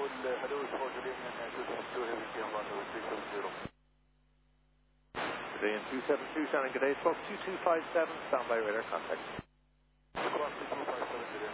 hello, for Julian and 272 heavy CM 10370. Julian 272, sounding good day, Fox 2257, standby radar contact.